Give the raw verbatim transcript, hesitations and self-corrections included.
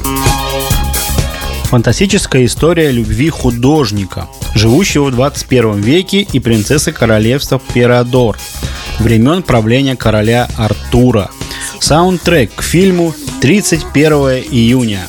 Фантастическая история любви художника, живущего в двадцать первом веке, и принцессы королевства Перадор, времен правления короля Артура. Саундтрек к фильму тридцать первого июня.